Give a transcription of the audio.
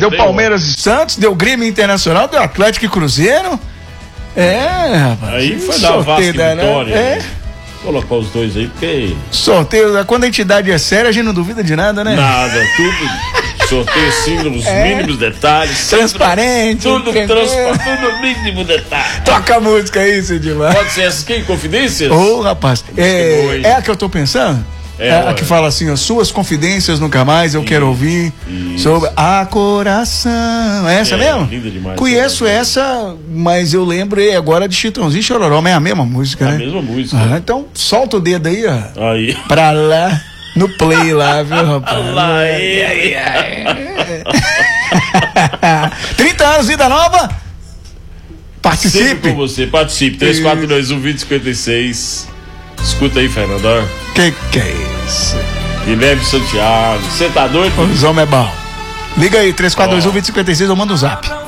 Deu Palmeiras e Santos, deu Grêmio Internacional, deu Atlético e Cruzeiro. Rapaz. Aí foi dar Vasco e Vitória. Colocar os dois aí, porque... Sorteio, quando a entidade é séria, a gente não duvida de nada, né? Nada, tudo... Sorteio sim, nos mínimos detalhes. Transparente. Tudo no mínimo detalhe. Toca a música aí, Sidmar. Pode ser essa aqui, Confidências? Rapaz. É a que eu tô pensando? A que fala assim, ó, suas confidências nunca mais eu quero ouvir. Sobre a coração. É essa mesmo? Linda demais. Conheço essa, mas eu lembrei agora de Chitãozinho e Chororó, mas é a mesma música, né? A mesma música. Então solta o dedo aí, ó. Aí. Pra lá. No play lá, viu, rapaz? Lá, 30 anos, vida nova. Participe. Sempre com você, participe. 3421-2056. Escuta aí, Fernandão. Que é isso? Guilherme Santiago. Você tá doido? Os homens é bom. Liga aí, 3421-2056, eu mando o zap.